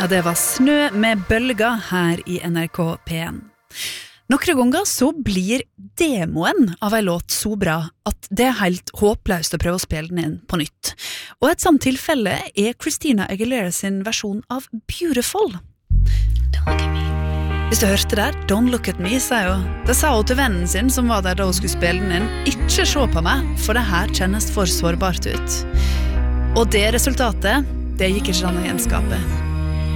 Ja, det var Snø med bølger her i NRK P1. Noen ganger så blir demoen av en låt så bra at det er helt håpløst å prøve å spille den inn på nytt. Og et sånt tilfelle er Christina Aguilera sin versjon av Beautiful. Don't look at me. Hvis du hørte der, Don't look at me, sier hun. Det sa hun til vennen sin som var der da hun skulle spille den inn. Ikke se på meg, for det her kjennes for sårbart ut. Og det resultatet, det gikk ikke an å gjenskape.